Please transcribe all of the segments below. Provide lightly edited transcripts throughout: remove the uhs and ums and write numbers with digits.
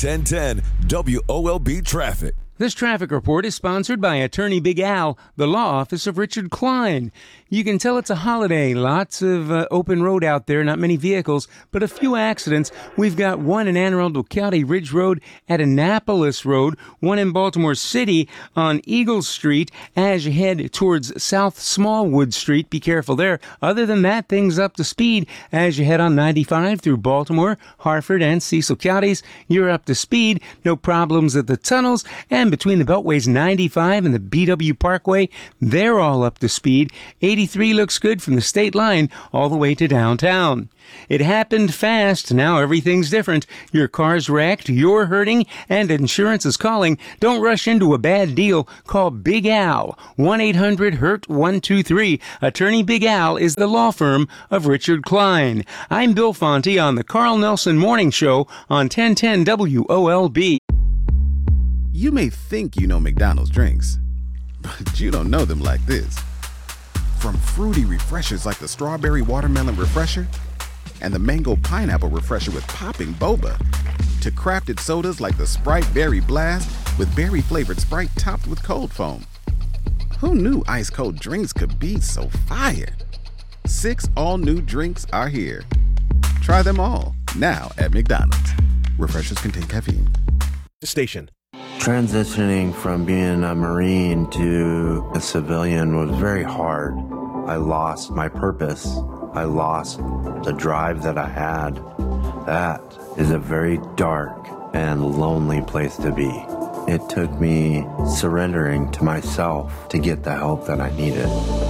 1010 WOLB Traffic. This traffic report is sponsored by Attorney Big Al, the law office of Richard Klein. You can tell it's a holiday. Lots of open road out there, not many vehicles, but a few accidents. We've got one in Anne Arundel County, Ridge Road at Annapolis Road, one in Baltimore City on Eagle Street as you head towards South Smallwood Street. Be careful there. Other than that, things up to speed as you head on 95 through Baltimore, Harford, and Cecil counties. You're up to speed. No problems at the tunnels. And between the Beltways 95 and the BW Parkway, they're all up to speed. 83 looks good from the state line all the way to downtown. It happened fast. Now everything's different. Your car's wrecked, you're hurting, and insurance is calling. Don't rush into a bad deal. Call Big Al, 1-800-HURT-123. Attorney Big Al is the law firm of Richard Klein. I'm Bill Fonte on the Carl Nelson Morning Show on 1010 WOLB. You may think you know McDonald's drinks, but you don't know them like this. From fruity refreshers like the Strawberry Watermelon Refresher and the Mango Pineapple Refresher with popping boba, to crafted sodas like the Sprite Berry Blast with berry-flavored Sprite topped with cold foam. Who knew ice-cold drinks could be so fire? 6 all-new drinks are here. Try them all, now at McDonald's. Refreshers contain caffeine. Station. Transitioning from being a Marine to a civilian was very hard. I lost my purpose. I lost the drive that I had. That is a very dark and lonely place to be. It took me surrendering to myself to get the help that I needed.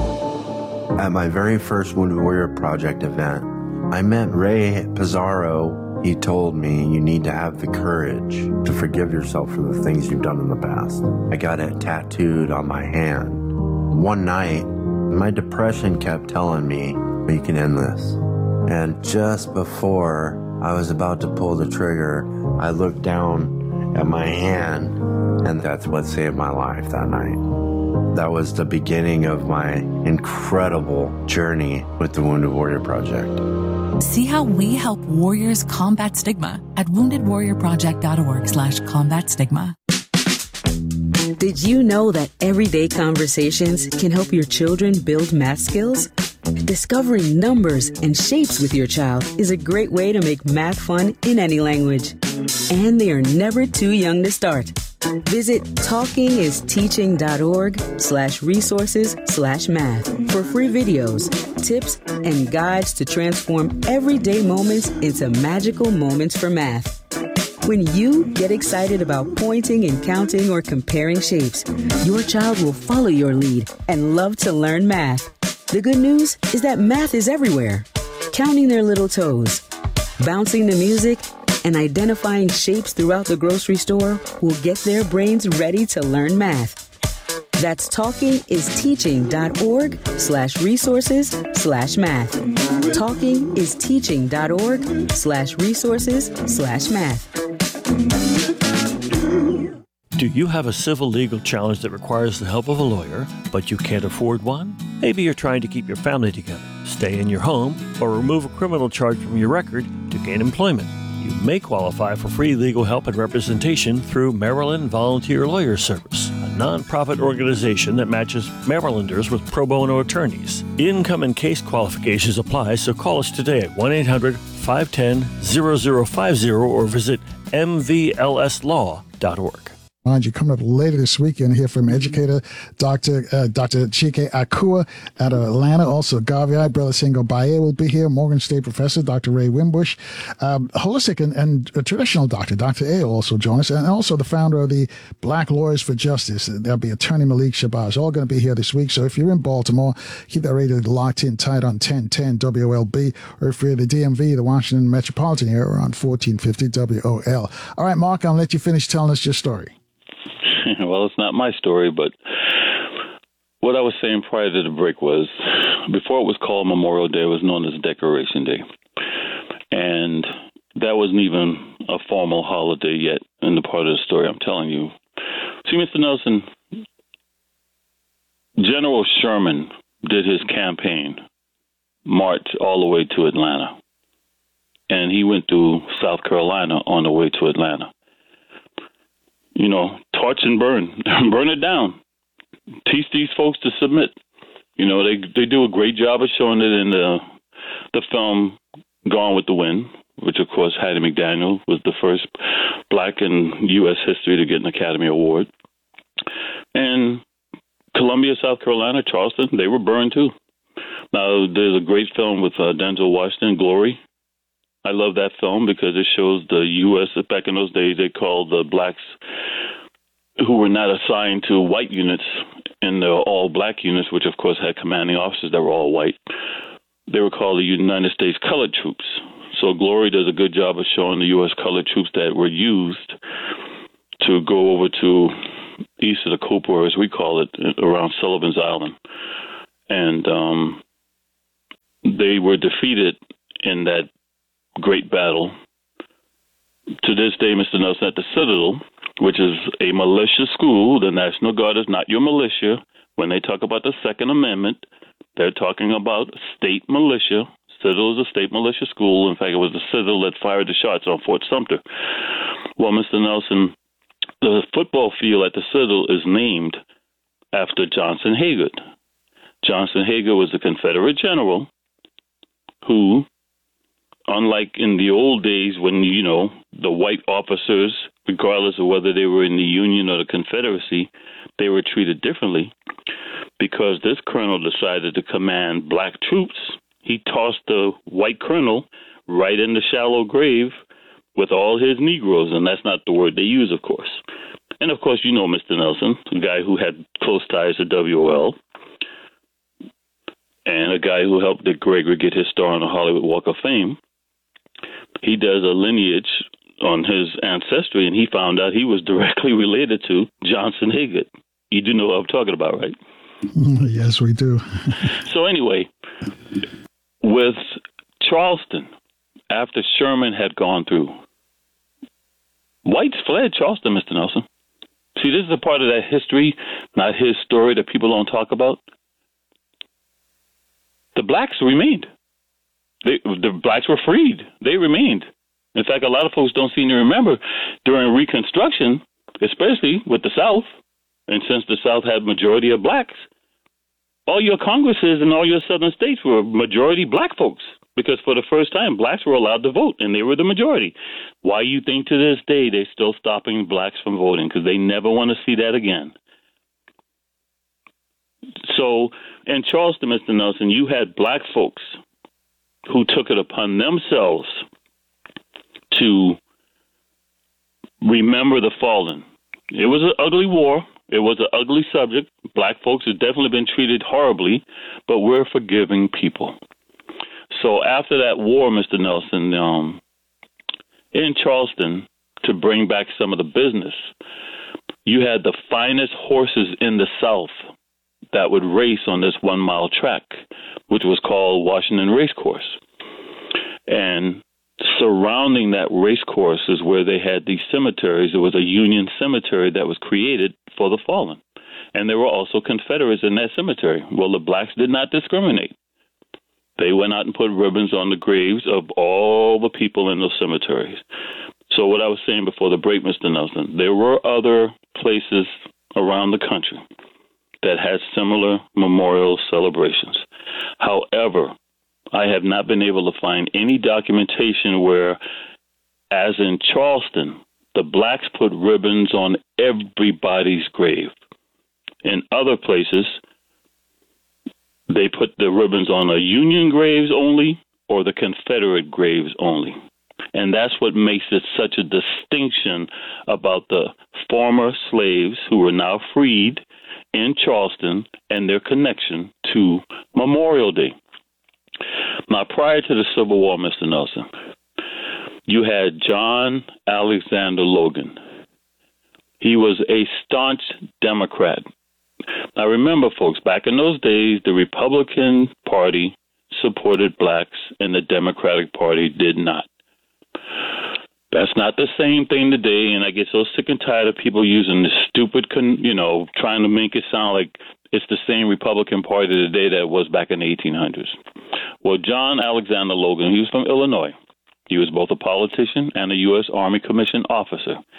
At my very first Wounded Warrior Project event, I met Ray Pizarro. He told me, you need to have the courage to forgive yourself for the things you've done in the past. I got it tattooed on my hand. One night, my depression kept telling me, you can end this. And just before I was about to pull the trigger, I looked down at my hand, and that's what saved my life that night. That was the beginning of my incredible journey with the Wounded Warrior Project. See how we help warriors combat stigma at woundedwarriorproject.org/combat stigma. Did you know that everyday conversations can help your children build math skills? Discovering numbers and shapes with your child is a great way to make math fun in any language. And they are never too young to start. Visit talkingisteaching.org/resources/math for free videos, tips, and guides to transform everyday moments into magical moments for math. When you get excited about pointing and counting or comparing shapes, your child will follow your lead and love to learn math. The good news is that math is everywhere. Counting their little toes, bouncing the music, and identifying shapes throughout the grocery store will get their brains ready to learn math. That's talkingisteaching.org/resources/math. talkingisteaching.org/resources/math. Do you have a civil legal challenge that requires the help of a lawyer, but you can't afford one? Maybe you're trying to keep your family together, stay in your home, or remove a criminal charge from your record to gain employment. You may qualify for free legal help and representation through Maryland Volunteer Lawyer Service, a nonprofit organization that matches Marylanders with pro bono attorneys. Income and case qualifications apply, so call us today at 1-800-510-0050 or visit mvlslaw.org. You coming up later this weekend here from educator Dr. Chike Akua out of Atlanta. Also, Gaviai, Brother Singo Baye will be here. Morgan State professor, Dr. Ray Wimbush. Holistic and traditional doctor, Dr. A will also join us. And also the founder of the Black Lawyers for Justice. There'll be attorney Malik Shabazz. All going to be here this week. So if you're in Baltimore, keep that radio locked in tight on 1010 WOLB. Or if you're in the DMV, the Washington Metropolitan area, on 1450 WOL. All right, Mark, I'll let you finish telling us your story. Well, it's not my story, but what I was saying prior to the break was, before it was called Memorial Day, it was known as Decoration Day. And that wasn't even a formal holiday yet in the part of the story I'm telling you. See, Mr. Nelson, General Sherman did his campaign march all the way to Atlanta. And he went through South Carolina on the way to Atlanta. torch and burn, burn it down. Teach these folks to submit. They do a great job of showing it in the film Gone with the Wind, which, of course, Hattie McDaniel was the first black in U.S. history to get an Academy Award. And Columbia, South Carolina, Charleston, they were burned too. Now, there's a great film with Denzel Washington, Glory. I love that film because it shows the U.S. Back in those days, they called the blacks who were not assigned to white units and the all-black units, which, of course, had commanding officers that were all white. They were called the United States Colored Troops. So Glory does a good job of showing the U.S. colored troops that were used to go over to east of the Cooper, as we call it, around Sullivan's Island. And they were defeated in that great battle. To this day, Mr. Nelson, at the Citadel, which is a militia school, the National Guard is not your militia. When they talk about the Second Amendment, they're talking about state militia. Citadel is a state militia school. In fact, it was the Citadel that fired the shots on Fort Sumter. Well, Mr. Nelson, the football field at the Citadel is named after Johnson Haggard. Johnson Haggard was a Confederate general who, unlike in the old days when, the white officers, regardless of whether they were in the Union or the Confederacy, they were treated differently. Because this colonel decided to command black troops, he tossed the white colonel right in the shallow grave with all his Negroes, and that's not the word they use, of course. And, of course, Mr. Nelson, a guy who had close ties to WOL, and a guy who helped Dick Gregory get his star on the Hollywood Walk of Fame. He does a lineage on his ancestry, and he found out he was directly related to Johnson Haggard. You do know what I'm talking about, right? Yes, we do. So anyway, with Charleston, after Sherman had gone through, whites fled Charleston, Mr. Nelson. See, this is a part of that history, not his story, that people don't talk about. The blacks remained. The blacks were freed. They remained. In fact, a lot of folks don't seem to remember during Reconstruction, especially with the South, and since the South had majority of blacks, all your Congresses and all your southern states were majority black folks, because for the first time, blacks were allowed to vote, and they were the majority. Why you think to this day they're still stopping blacks from voting? Because they never want to see that again. So in Charleston, Mr. Nelson, you had black folks who took it upon themselves to remember the fallen. It was an ugly war. It was an ugly subject. Black folks have definitely been treated horribly, but we're forgiving people. So after that war, Mr. Nelson, in Charleston, to bring back some of the business, you had the finest horses in the South that would race on this 1 mile track, which was called Washington Race Course. And surrounding that race course is where they had these cemeteries. There was a Union cemetery that was created for the fallen. And there were also Confederates in that cemetery. Well, the blacks did not discriminate. They went out and put ribbons on the graves of all the people in those cemeteries. So what I was saying before the break, Mr. Nelson, there were other places around the country that had similar memorial celebrations. However, I have not been able to find any documentation where, as in Charleston, the blacks put ribbons on everybody's grave. In other places, they put the ribbons on the Union graves only or the Confederate graves only. And that's what makes it such a distinction about the former slaves who were now freed in Charleston and their connection to Memorial Day. Now, prior to the Civil War, Mr. Nelson, you had John Alexander Logan. He was a staunch Democrat. Now, remember, folks, back in those days, the Republican Party supported blacks and the Democratic Party did not. That's not the same thing today, and I get so sick and tired of people using this stupid, trying to make it sound like it's the same Republican Party today that it was back in the 1800s. Well, John Alexander Logan, he was from Illinois. He was both a politician and a U.S. Army commissioned officer.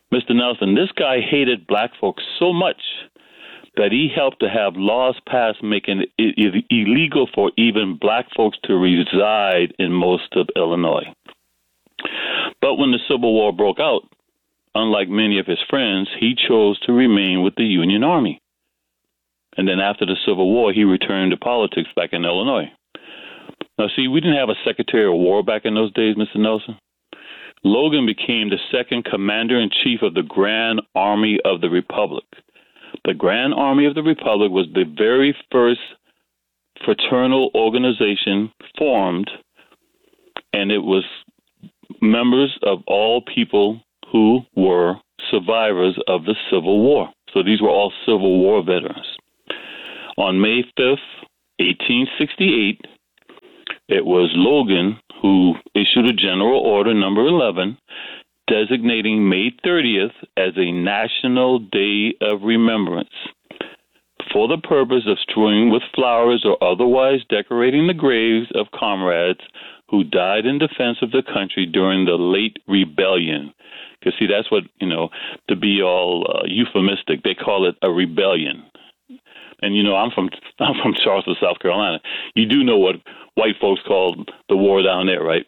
Mr. Nelson, this guy hated black folks so much that he helped to have laws passed making it illegal for even black folks to reside in most of Illinois. But when the Civil War broke out, unlike many of his friends, he chose to remain with the Union Army. And then after the Civil War, he returned to politics back in Illinois. Now, see, we didn't have a Secretary of War back in those days, Mr. Nelson. Logan became the second commander-in-chief of the Grand Army of the Republic. The Grand Army of the Republic was the very first fraternal organization formed, and it was members of all people who were survivors of the Civil War. So these were all Civil War veterans. On May 5th, 1868, it was Logan who issued a General Order number 11 designating May 30th as a National Day of Remembrance for the purpose of strewing with flowers or otherwise decorating the graves of comrades who died in defense of the country during the late rebellion. Because, see, that's what, to be all euphemistic, they call it a rebellion. And, I'm from Charleston, South Carolina. You do know what white folks call the war down there, right?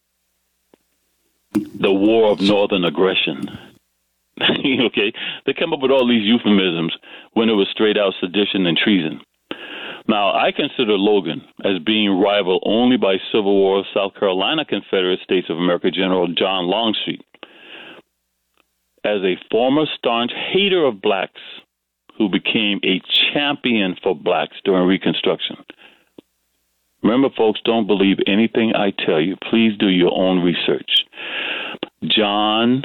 The War of Northern Aggression. Okay? They come up with all these euphemisms when it was straight out sedition and treason. Now, I consider Logan as being rivaled only by Civil War South Carolina Confederate States of America General John Longstreet. As a former staunch hater of blacks who became a champion for blacks during Reconstruction. Remember, folks, don't believe anything I tell you. Please do your own research. John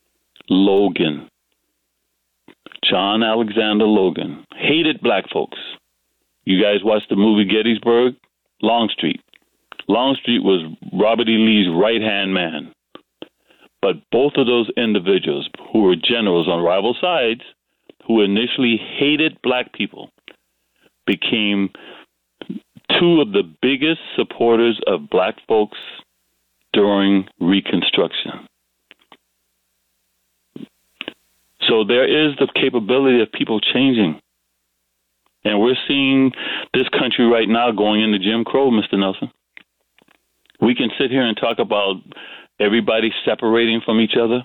Alexander Logan, hated black folks. You guys watched the movie Gettysburg? Longstreet. Longstreet was Robert E. Lee's right-hand man. But both of those individuals who were generals on rival sides, who initially hated black people, became two of the biggest supporters of black folks during Reconstruction. So there is the capability of people changing. And we're seeing this country right now going into Jim Crow, Mr. Nelson. We can sit here and talk about everybody separating from each other,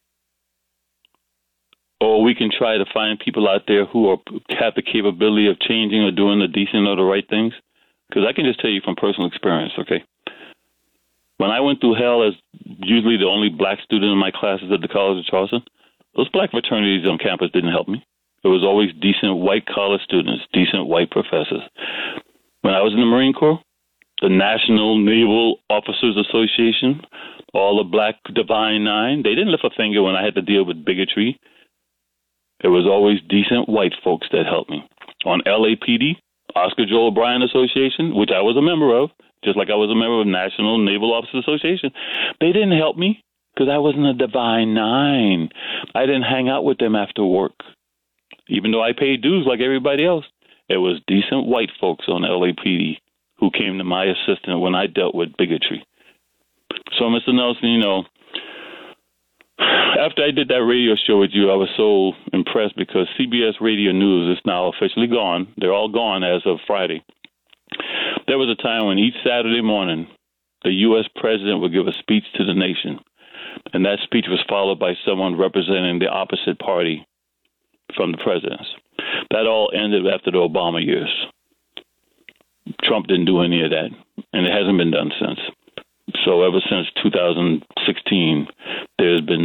or we can try to find people out there who have the capability of changing or doing the decent or the right things. Because I can just tell you from personal experience, okay? When I went through hell as usually the only black student in my classes at the College of Charleston, those black fraternities on campus didn't help me. It was always decent white-collar students, decent white professors. When I was in the Marine Corps, the National Naval Officers Association, all the black Divine Nine, they didn't lift a finger when I had to deal with bigotry. It was always decent white folks that helped me. On LAPD, Oscar Joel Bryan Association, which I was a member of, just like I was a member of National Naval Officers Association, they didn't help me because I wasn't a Divine Nine. I didn't hang out with them after work. Even though I paid dues like everybody else, it was decent white folks on LAPD who came to my assistance when I dealt with bigotry. So, Mr. Nelson, after I did that radio show with you, I was so impressed because CBS Radio News is now officially gone. They're all gone as of Friday. There was a time when each Saturday morning, the U.S. president would give a speech to the nation, and that speech was followed by someone representing the opposite party from the presidents. That all ended after the Obama years. Trump didn't do any of that, and it hasn't been done since. So ever since 2016, there's been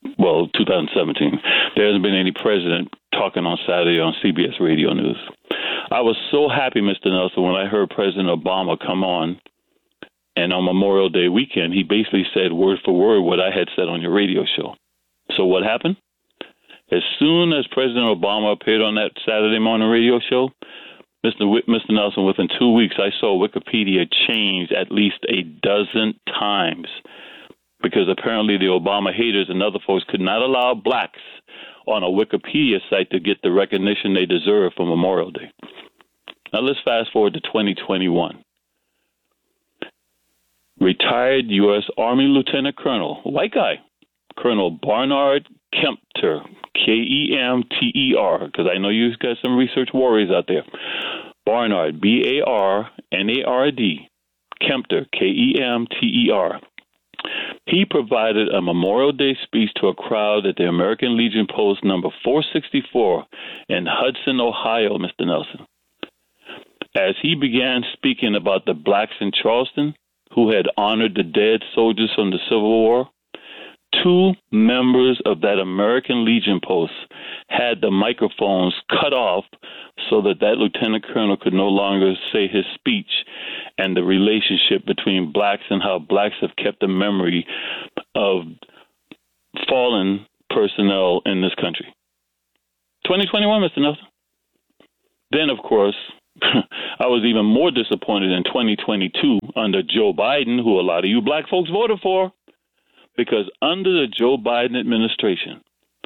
2017, there hasn't been any president talking on Saturday on CBS Radio News. I was so happy, Mr. Nelson, when I heard President Obama come on, and on Memorial Day weekend, he basically said word for word what I had said on your radio show. So what happened? As soon as President Obama appeared on that Saturday morning radio show, Mr. Nelson, within 2 weeks, I saw Wikipedia change at least a dozen times because apparently the Obama haters and other folks could not allow blacks on a Wikipedia site to get the recognition they deserve for Memorial Day. Now let's fast forward to 2021. Retired U.S. Army Lieutenant Colonel, white guy, Colonel Barnard Kempter, Kemter, because I know you've got some research warriors out there. Barnard, Barnard, Kempter, Kemter. He provided a Memorial Day speech to a crowd at the American Legion Post number 464 in Hudson, Ohio, Mr. Nelson. As he began speaking about the blacks in Charleston who had honored the dead soldiers from the Civil War, 2 members of that American Legion Post had the microphones cut off so that lieutenant colonel could no longer say his speech and the relationship between blacks and how blacks have kept the memory of fallen personnel in this country. 2021, Mr. Nelson. Then, of course, I was even more disappointed in 2022 under Joe Biden, who a lot of you black folks voted for, because under the Joe Biden administration,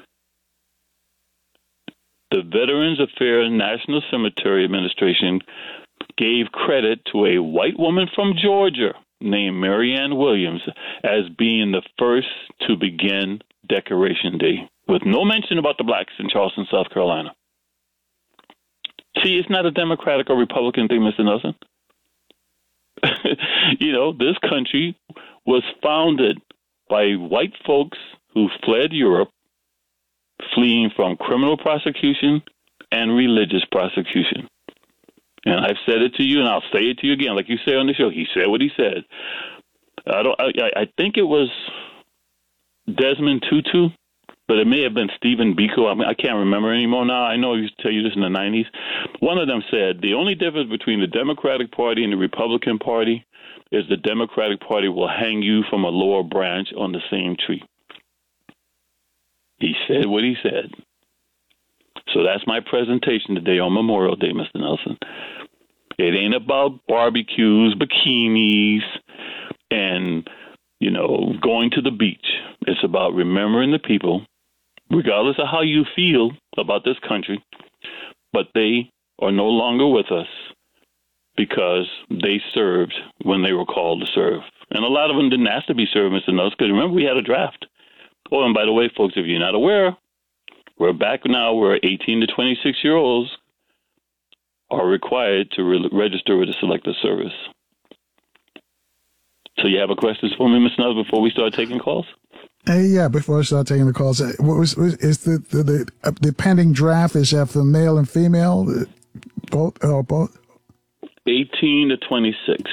the Veterans Affairs National Cemetery Administration gave credit to a white woman from Georgia named Marianne Williams as being the first to begin Decoration Day, with no mention about the blacks in Charleston, South Carolina. See, it's not a Democratic or Republican thing, Mr. Nelson. This country was founded by white folks who fled Europe, fleeing from criminal prosecution and religious prosecution. And I've said it to you, and I'll say it to you again, like you say on the show. He said what he said. I think it was Desmond Tutu, but it may have been Stephen Biko. I can't remember anymore now. I know I used to tell you this in the 90s. One of them said, the only difference between the Democratic Party and the Republican Party is the Democratic Party will hang you from a lower branch on the same tree. He said what he said. So that's my presentation today on Memorial Day, Mr. Nelson. It ain't about barbecues, bikinis, and, going to the beach. It's about remembering the people, regardless of how you feel about this country, but they are no longer with us because they served when they were called to serve. And a lot of them didn't ask to be served, Mr. Nelson, because remember, we had a draft. Oh, and by the way, folks, if you're not aware, we're back now where 18 to 26-year-olds are required to register with the Selective Service. So you have a question for me, Mr. Nelson, before we start taking calls? Yeah, before I start taking the calls, is the pending draft, is that for male and female? Both? 18 to 26.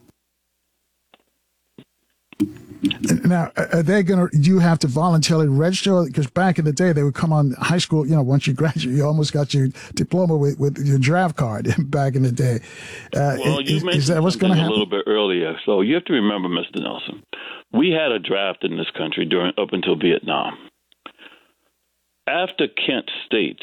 Now, are they going to, you have to voluntarily register? Because back in the day, they would come on high school, once you graduate, you almost got your diploma with your draft card back in the day. Well, you mentioned what's going to happen? A little bit earlier. So you have to remember, Mr. Nelson, we had a draft in this country up until Vietnam. After Kent State,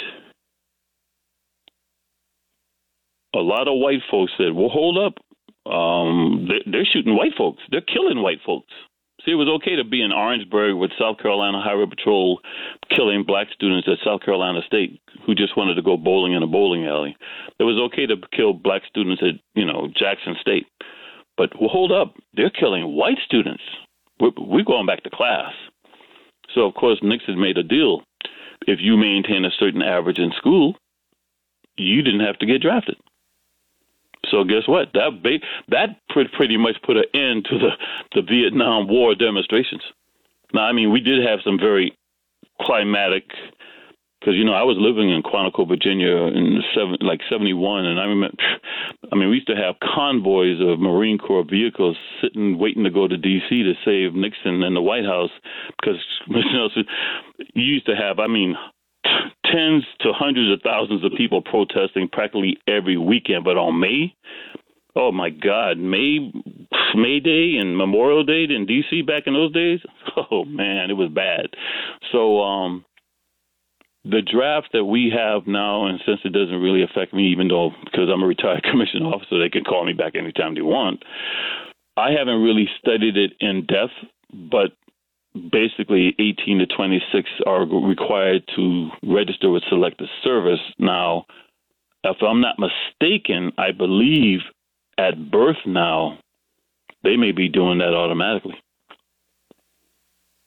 a lot of white folks said, well, hold up. They're shooting white folks. They're killing white folks. See, it was okay to be in Orangeburg with South Carolina Highway Patrol killing black students at South Carolina State who just wanted to go bowling in a bowling alley. It was okay to kill black students at, Jackson State. But well, hold up. They're killing white students. We're going back to class. So, of course, Nixon made a deal. If you maintain a certain average in school, you didn't have to get drafted. So guess what? That pretty much put an end to the Vietnam War demonstrations. Now, I mean, we did have some very climatic, because, I was living in Quantico, Virginia in 71, and I remember, we used to have convoys of Marine Corps vehicles sitting, waiting to go to D.C. to save Nixon and the White House, because, you used to have, tens to hundreds of thousands of people protesting practically every weekend. But on May, oh my God, May Day and Memorial Day in D.C. back in those days, oh man, it was bad. So the draft that we have now, and since it doesn't really affect me, even though because I'm a retired commissioned officer, they can call me back anytime they want. I haven't really studied it in depth, but basically 18 to 26 are required to register with Selective Service. Now, if I'm not mistaken, I believe at birth now, they may be doing that automatically.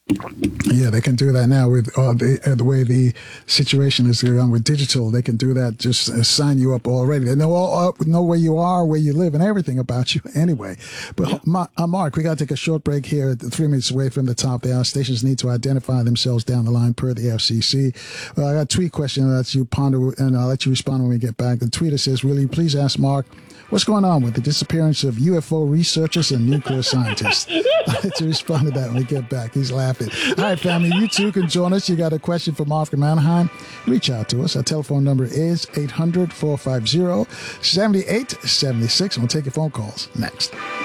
Yeah, they can do that now with the way the situation is going with digital. They can do that, just sign you up already. They know where you are, where you live, and everything about you anyway. But Mark, we got to take a short break here, 3 minutes away from the top. The stations need to identify themselves down the line per the FCC. I got a tweet question I'll let you ponder, and I'll let you respond when we get back. The tweeter says, will you please ask Mark, what's going on with the disappearance of UFO researchers and nuclear scientists? I'll let you respond to that when we get back. He's laughing. All right, family, you too can join us. You got a question for Mark from Anaheim? Reach out to us. Our telephone number is 800-450-7876. And we'll take your phone calls next.